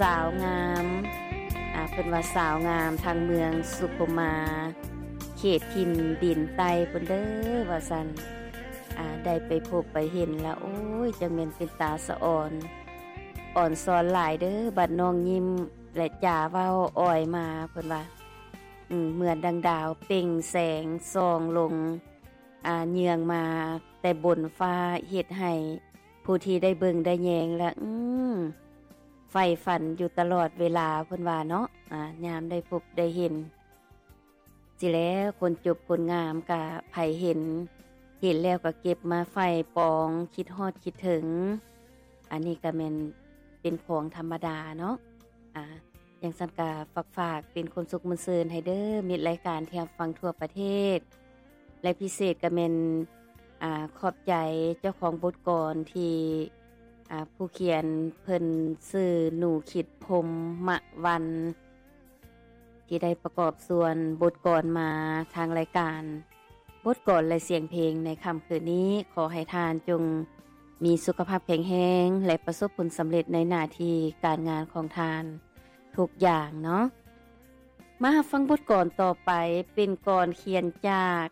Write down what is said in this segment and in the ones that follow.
สาวงามเป็นว่าสาวงามทางเมืองสุขมาเขตถิ่นดินไตเพิ่นเด้อว่าซั่นได้ไปพบไปเห็นแล้วโอ้ยจังแม่นเป็นตาสะอ่อนสอนหลายเด้อบัดน้องยิ้มและจ่าเว้าอ้อยมาเพิ่นว่าเหมือนดังดาวเปล่งแสงส่องลงเยืองมาแต่บนฟ้าเฮ็ดให้ผู้ที่ได้เบิ่งได้แยงและใฝ่ฝันอยู่ตลอดเวลาเพิ่นว่าเนาะยามได้พบได้เห็นสิแล้วคนจบคนงามก็ไผเห็นแล้วก็เก็บมาไฝ่ปองคิดฮอดคิดถึงอันนี้ก็แม่นเป็นของธรรมดาเนาะอย่างซั่นก็ฝากเป็นความสุขมนต์ซื่นให้เด้อมิตรรายการที่รับฟังทั่วประเทศและพิเศษก็แม่นขอบใจเจ้าของบทกลอนที่ผู้เขียนเพิ่นชื่อหนูขิดพรหมวันที่ได้ประกอบส่วนบทกลอนมาทางรายการบทกลอนและเสียงเพลงในค่ำคืนนี้ขอให้ทานจงมีสุขภาพแข็งแรงและประสบผลสำเร็จในหน้าที่การงานของทานทุกอย่างเนาะมาฟังบทกลอนต่อไปเป็นกลอนเขียนจาก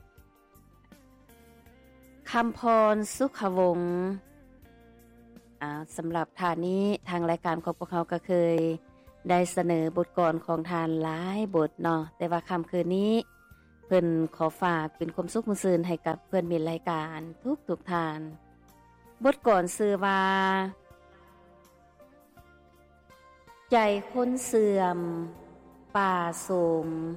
คำพรสุขวงศ์สำหรับทานนี้ทางรายการของพวกเขาก็เคยได้เสนอบทกลอนของทานหลายบทเนาะแต่ว่าค่ำคืนนี้เพิ่นขอฝากเป็นความสุขมนต์ซื่นให้กับเพื่อนมิตรรายการทุกทานบทกลอนชื่อว่าใจคนเสื่อมป่าโสม